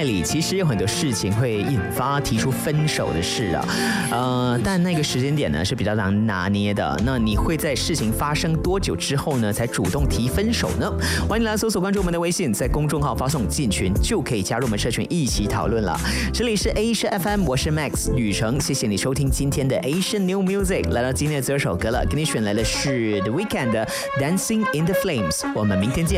里，其实有很多事情会引发提出分手的事啊，但那个时间点呢是比较难拿捏的。那你会在事情发生多久之后呢才主动提分手呢？欢迎来搜索关注我们的微信，在公众号发送进群就可以加入我们社群一起讨论了。这里是 Asia FM， 我是 Max 吕程，谢谢你收听今天的 Asian New Music。来到今天的最后首歌了，给你选来的是 The Weeknd 的 Dancing in the Flames。我们明天见。